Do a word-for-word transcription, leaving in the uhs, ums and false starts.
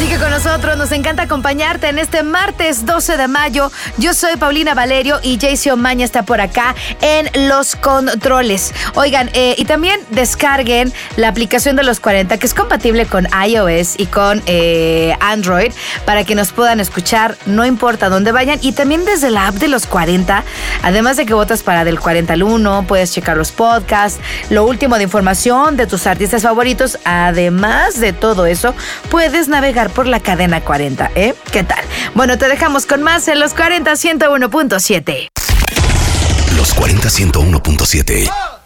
Sigue con nosotros, nos encanta acompañarte en este martes doce de mayo. Yo soy Paulina Valerio y Jaycee Omaña está por acá en los controles. Oigan, eh, y también descarguen la aplicación de los cuarenta, que es compatible con iOS y con eh, Android, para que nos puedan escuchar, no importa dónde vayan. Y también desde la app de los cuarenta, además de que votas para del cuarenta al uno, puedes checar los podcasts, lo último de información de tus artistas favoritos. Además de todo eso, puedes navegar por la cadena cuarenta, ¿eh? ¿Qué tal? Bueno, te dejamos con más en los cuarenta ciento uno punto siete. Los cuarenta ciento uno punto siete.